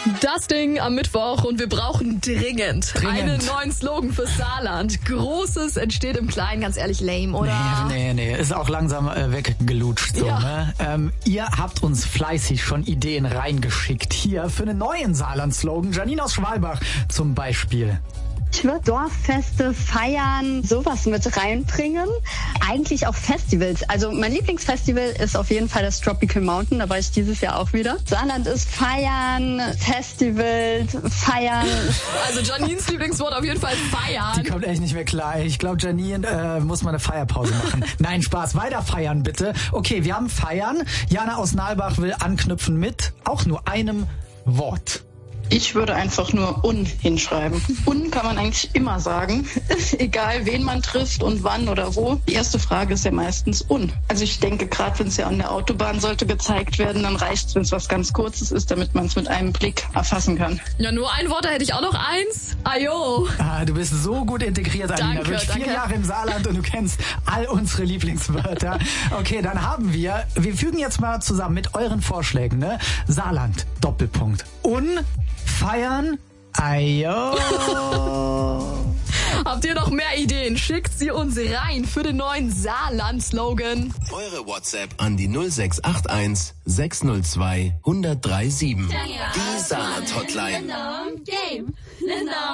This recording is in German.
Das Ding am Mittwoch und wir brauchen dringend einen neuen Slogan fürs Saarland. Großes entsteht im Kleinen, ganz ehrlich, lame, oder? Nee, ist auch langsam weggelutscht so, Ja. ne? Ihr habt uns fleißig schon Ideen reingeschickt. Hier für einen neuen Saarland-Slogan. Janine aus Schwalbach zum Beispiel. Ich würde Dorffeste, Feiern, sowas mit reinbringen. Eigentlich auch Festivals. Also mein Lieblingsfestival ist auf jeden Fall das Tropical Mountain. Da war ich dieses Jahr auch wieder. Saarland ist Feiern, Festivals, Feiern. Also Janines Lieblingswort auf jeden Fall feiern. Die kommt echt nicht mehr klar. Ich glaube, Janine muss mal eine Feierpause machen. Nein, Spaß. Weiter feiern, bitte. Okay, wir haben Feiern. Jana aus Nalbach will anknüpfen mit auch nur einem Wort. Ich würde einfach nur hinschreiben. Kann man eigentlich immer sagen. Egal, wen man trifft und wann oder wo. Die erste Frage ist ja meistens Also ich denke, gerade wenn es ja an der Autobahn sollte gezeigt werden, dann reicht es, wenn es was ganz Kurzes ist, damit man es mit einem Blick erfassen kann. Ja, nur ein Wort, da hätte ich auch noch eins. Ajo. Du bist so gut integriert, Alina. Danke, Wirklich 4 Jahre im Saarland und du kennst all unsere Lieblingswörter. Okay, dann haben wir fügen jetzt mal zusammen mit euren Vorschlägen, ne? Saarland, Doppelpunkt. Feiern, ayo. Habt ihr noch mehr Ideen? Schickt sie uns rein für den neuen Saarland-Slogan. Eure WhatsApp an die 0681 602 1037. Die Saarland-Hotline.